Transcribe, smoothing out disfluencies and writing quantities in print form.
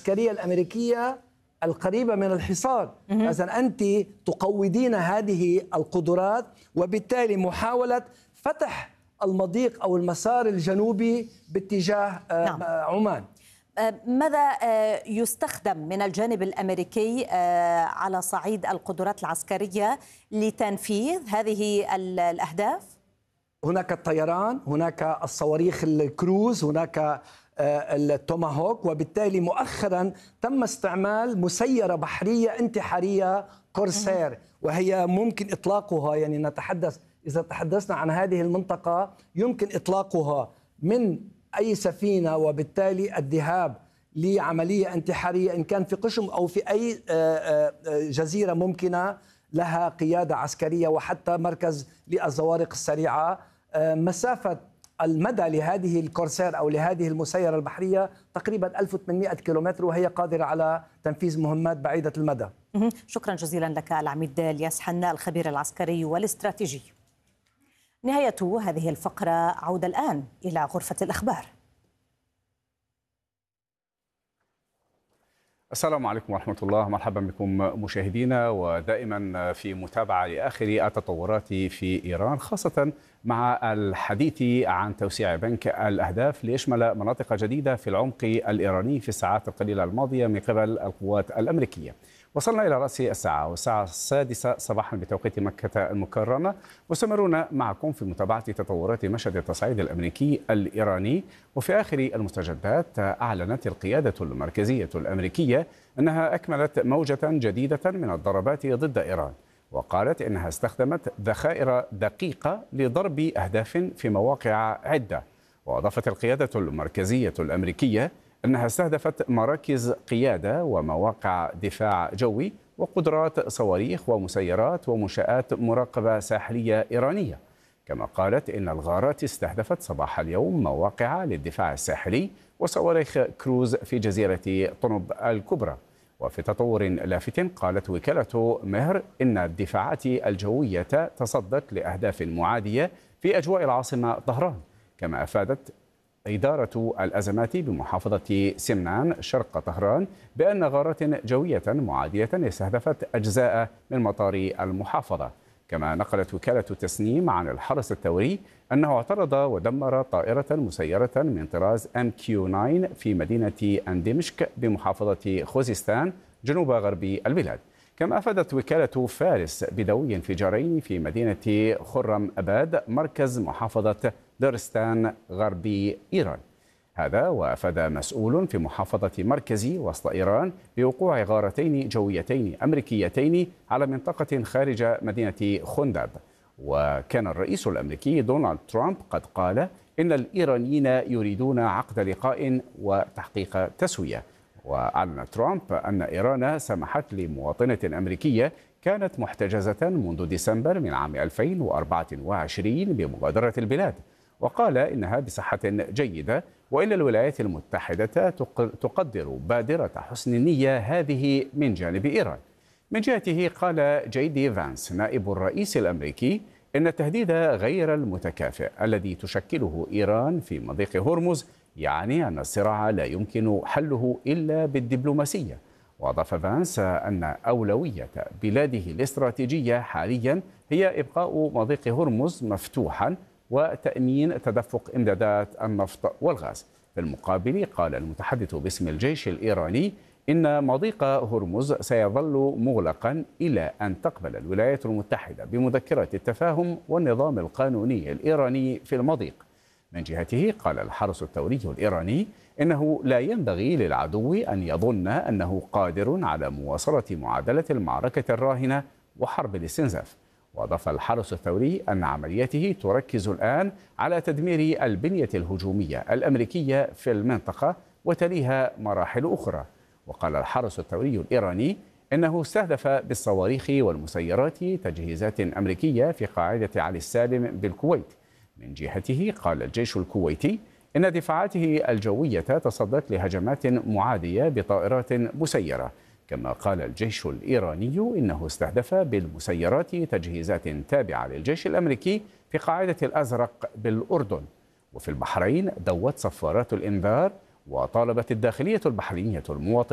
العسكرية الأمريكية القريبة من الحصار. إذن أنت تقوضين هذه القدرات، وبالتالي محاولة فتح المضيق أو المسار الجنوبي باتجاه عمان. ماذا يستخدم من الجانب الأمريكي على صعيد القدرات العسكرية لتنفيذ هذه الأهداف؟ هناك الطيران، هناك الصواريخ الكروز، هناك التوماهوك، وبالتالي مؤخرا تم استعمال مسيرة بحرية انتحارية كورسير، وهي ممكن إطلاقها، يعني نتحدث إذا تحدثنا عن هذه المنطقة يمكن إطلاقها من أي سفينة، وبالتالي الذهاب لعملية انتحارية إن كان في قشم أو في أي جزيرة ممكنة لها قيادة عسكرية، وحتى مركز للزوارق السريعة. مسافة المدى لهذه الكورسير أو لهذه المسيرة البحرية تقريبا 1800 كيلومتر، وهي قادرة على تنفيذ مهمات بعيدة المدى. شكرا جزيلا لك العميد الياس حنا الخبير العسكري والاستراتيجي. نهاية هذه الفقرة، عودة الآن إلى غرفة الأخبار. السلام عليكم ورحمة الله، مرحبا بكم مشاهدينا، ودائما في متابعة لآخر التطورات في إيران، خاصة مع الحديث عن توسيع بنك الأهداف ليشمل مناطق جديدة في العمق الإيراني في الساعات القليلة الماضية من قبل القوات الأمريكية. وصلنا إلى رأس الساعة والساعة 6 صباحا بتوقيت مكة المكرمة، مستمرون معكم في متابعة تطورات مشهد التصعيد الأمريكي الإيراني. وفي آخر المستجدات أعلنت القيادة المركزية الأمريكية أنها أكملت موجة جديدة من الضربات ضد إيران، وقالت إنها استخدمت ذخائر دقيقة لضرب أهداف في مواقع عدة. وأضافت القيادة المركزية الأمريكية أنها استهدفت مراكز قيادة ومواقع دفاع جوي وقدرات صواريخ ومسيرات ومنشآت مراقبة ساحلية إيرانية. كما قالت إن الغارات استهدفت صباح اليوم مواقع للدفاع الساحلي وصواريخ كروز في جزيرة طنب الكبرى. وفي تطور لافت، قالت وكالة مهر إن الدفاعات الجوية تصدت لأهداف معادية في أجواء العاصمة طهران. كما أفادت إدارة الأزمات بمحافظة سمنان شرق طهران بأن غارات جوية معادية استهدفت أجزاء من مطار المحافظة. كما نقلت وكالة تسنيم عن الحرس الثوري أنه اعترض ودمر طائرة مسيرة من طراز MQ-9 في مدينة أندمشق بمحافظة خوزستان جنوب غرب البلاد. كما أفادت وكالة فارس بدوي انفجارين في مدينة خرم أباد مركز محافظة دارستان غربي إيران. هذا وأفاد مسؤول في محافظة مركزي وسط إيران بوقوع غارتين جويتين أمريكيتين على منطقة خارج مدينة خنداب. وكان الرئيس الأمريكي دونالد ترامب قد قال إن الإيرانيين يريدون عقد لقاء وتحقيق تسوية. وأعلن ترامب أن إيران سمحت لمواطنة أمريكية كانت محتجزة منذ ديسمبر من عام 2024 بمغادرة البلاد، وقال إنها بصحة جيدة، وإن الولايات المتحدة تقدر بادرة حسن النية هذه من جانب إيران. من جهته قال جي فانس نائب الرئيس الأمريكي إن التهديد غير المتكافئ الذي تشكله إيران في مضيق هرمز يعني أن الصراع لا يمكن حله إلا بالدبلوماسية. وأضاف فانس أن أولوية بلاده الاستراتيجية حاليا هي إبقاء مضيق هرمز مفتوحا وتأمين تدفق إمدادات النفط والغاز. في المقابل قال المتحدث باسم الجيش الإيراني إن مضيق هرمز سيظل مغلقا إلى أن تقبل الولايات المتحدة بمذكرة التفاهم والنظام القانوني الإيراني في المضيق. من جهته قال الحرس الثوري الإيراني إنه لا ينبغي للعدو أن يظن أنه قادر على مواصلة معادلة المعركة الراهنة وحرب الاستنزاف. وأضاف الحرس الثوري أن عملياته تركز الآن على تدمير البنية الهجومية الأمريكية في المنطقة وتليها مراحل أخرى. وقال الحرس الثوري الإيراني إنه استهدف بالصواريخ والمسيرات تجهيزات أمريكية في قاعدة علي السالم بالكويت. من جهته قال الجيش الكويتي إن دفاعاته الجوية تصدت لهجمات معادية بطائرات مسيرة. كما قال الجيش الإيراني إنه استهدف بالمسيرات تجهيزات تابعة للجيش الأمريكي في قاعدة الأزرق بالأردن. وفي البحرين دوت صفارات الإنذار، وطالبت الداخلية البحرينية المواطنين